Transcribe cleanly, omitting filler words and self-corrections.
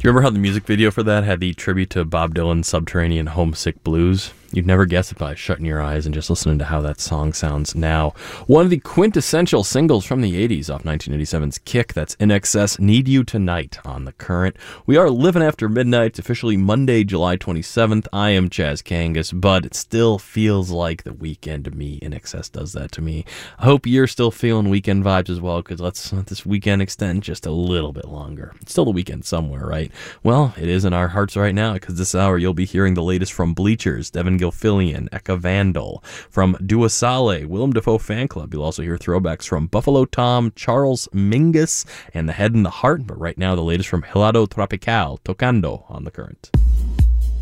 you remember how the music video for that had the tribute to Bob Dylan's Subterranean Homesick Blues? You'd never guess it by shutting your eyes and just listening to how that song sounds now. One of the quintessential singles from the 80s off 1987's Kick, that's INXS, Need You Tonight on The Current. We are living after midnight. It's officially Monday, July 27th. I am Chaz Kangas, but it still feels like the weekend to me. INXS does that to me. I hope you're still feeling weekend vibes as well, because let's let this weekend extend just a little bit longer. It's still the weekend somewhere, right? Well, it is in our hearts right now, because this hour you'll be hearing the latest from Bleachers, Devin Gilfillian, Eka Vandal, from Dua Saleh, Willem Dafoe Fan Club. You'll also hear throwbacks from Buffalo Tom, Charles Mingus, and The Head and the Heart. But right now, the latest from Helado Tropical, Tocando on The Current.